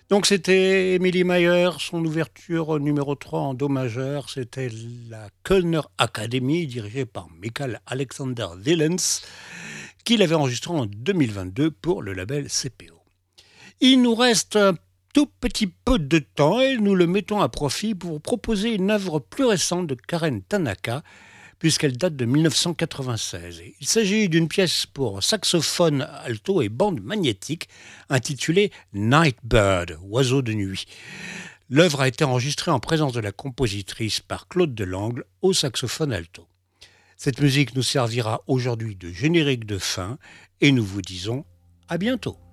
Donc c'était Emily Mayer, son ouverture numéro 3 en do majeur, c'était la Kölner Academy dirigée par Michael Alexander Willens, qu'il avait enregistré en 2022 pour le label CPO. Il nous reste un tout petit peu de temps et nous le mettons à profit pour vous proposer une œuvre plus récente de Karen Tanaka, puisqu'elle date de 1996. Il s'agit d'une pièce pour saxophone alto et bande magnétique intitulée Nightbird, oiseau de nuit. L'œuvre a été enregistrée en présence de la compositrice par Claude Delangle au saxophone alto. Cette musique nous servira aujourd'hui de générique de fin et nous vous disons à bientôt.